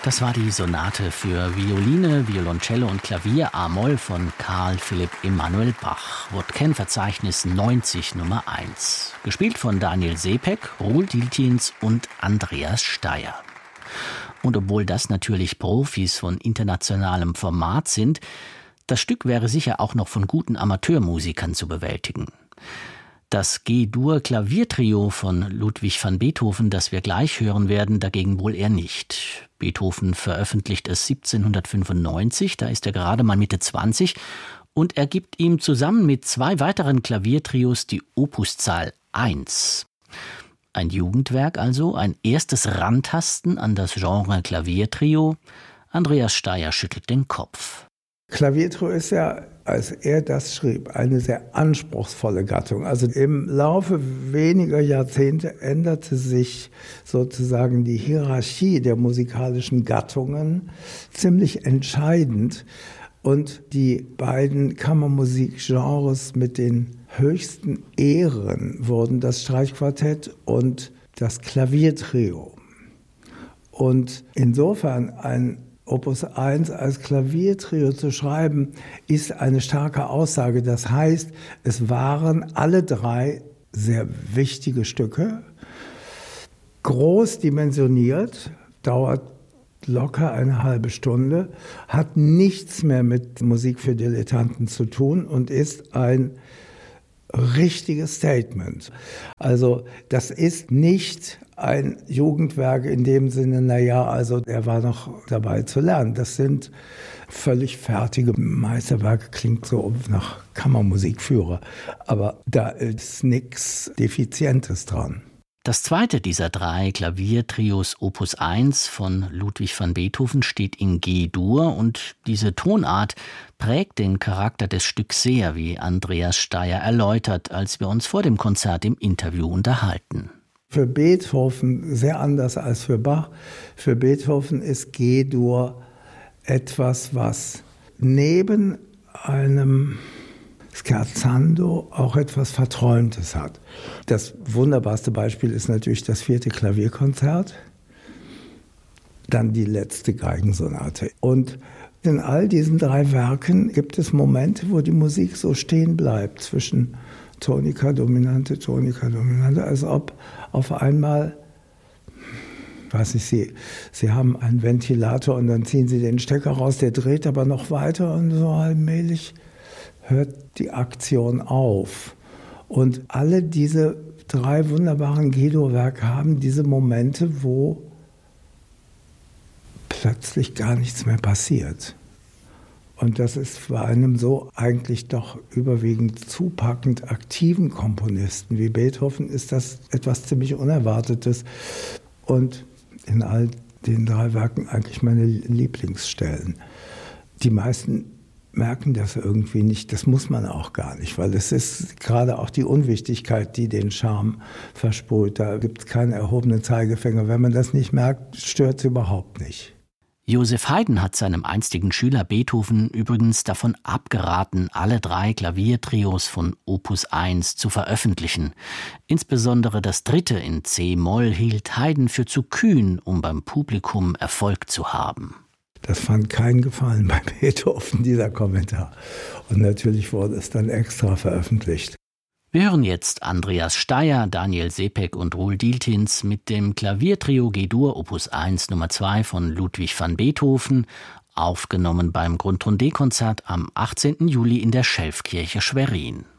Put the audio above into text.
Das war die Sonate für Violine, Violoncello und Klavier a-Moll von Carl Philipp Emanuel Bach. Wortkennverzeichnis 90 Nummer 1. Gespielt von Daniel Sepek, Roel Dieltjens und Andreas Steyer. Und obwohl das natürlich Profis von internationalem Format sind, das Stück wäre sicher auch noch von guten Amateurmusikern zu bewältigen. Das G-Dur-Klaviertrio von Ludwig van Beethoven, das wir gleich hören werden, dagegen wohl eher nicht. Beethoven veröffentlicht es 1795, da ist er gerade mal Mitte 20, und er gibt ihm zusammen mit 2 weiteren Klaviertrios die Opuszahl 1. Ein Jugendwerk also, ein erstes Rantasten an das Genre Klaviertrio. Andreas Steyer schüttelt den Kopf. Klaviertrio ist ja, als er das schrieb, eine sehr anspruchsvolle Gattung. Also im Laufe weniger Jahrzehnte änderte sich sozusagen die Hierarchie der musikalischen Gattungen ziemlich entscheidend. Und die beiden Kammermusikgenres mit den höchsten Ehren wurden das Streichquartett und das Klaviertrio. Und insofern ein Opus 1 als Klaviertrio zu schreiben, ist eine starke Aussage. Das heißt, es waren alle 3 sehr wichtige Stücke, groß dimensioniert, dauert locker eine halbe Stunde, hat nichts mehr mit Musik für Dilettanten zu tun und ist ein richtiges Statement. Also das ist nicht ein Jugendwerk in dem Sinne, also er war noch dabei zu lernen. Das sind völlig fertige Meisterwerke, klingt so nach Kammermusikführer, aber da ist nichts Defizientes dran. Das zweite dieser 3 Klaviertrios Opus 1 von Ludwig van Beethoven steht in G-Dur und diese Tonart prägt den Charakter des Stücks sehr, wie Andreas Steyer erläutert, als wir uns vor dem Konzert im Interview unterhalten. Für Beethoven sehr anders als für Bach. Für Beethoven ist G-Dur etwas, was neben einem Scherzando auch etwas Verträumtes hat. Das wunderbarste Beispiel ist natürlich das 4. Klavierkonzert, dann die letzte Geigensonate. Und in all diesen 3 Werken gibt es Momente, wo die Musik so stehen bleibt zwischen Tonika, Dominante, als ob auf einmal, Sie haben einen Ventilator und dann ziehen Sie den Stecker raus, der dreht aber noch weiter und so allmählich hört die Aktion auf. Und alle diese 3 wunderbaren G-Dur-Werke haben diese Momente, wo plötzlich gar nichts mehr passiert. Und das ist bei einem so eigentlich doch überwiegend zupackend aktiven Komponisten wie Beethoven ist das etwas ziemlich Unerwartetes und in all den 3 Werken eigentlich meine Lieblingsstellen. Die meisten merken das irgendwie nicht, das muss man auch gar nicht, weil es ist gerade auch die Unwichtigkeit, die den Charme versprüht. Da gibt es keinen erhobenen Zeigefinger. Wenn man das nicht merkt, stört es überhaupt nicht. Joseph Haydn hat seinem einstigen Schüler Beethoven übrigens davon abgeraten, alle 3 Klaviertrios von Opus 1 zu veröffentlichen. Insbesondere das 3. in C-Moll hielt Haydn für zu kühn, um beim Publikum Erfolg zu haben. Das fand keinen Gefallen bei Beethoven, dieser Kommentar. Und natürlich wurde es dann extra veröffentlicht. Wir hören jetzt Andreas Steyer, Daniel Sepek und Roel Dieltjens mit dem Klaviertrio G-Dur Opus 1 Nummer 2 von Ludwig van Beethoven, aufgenommen beim Grundton-D-Konzert am 18. Juli in der Schelfkirche Schwerin.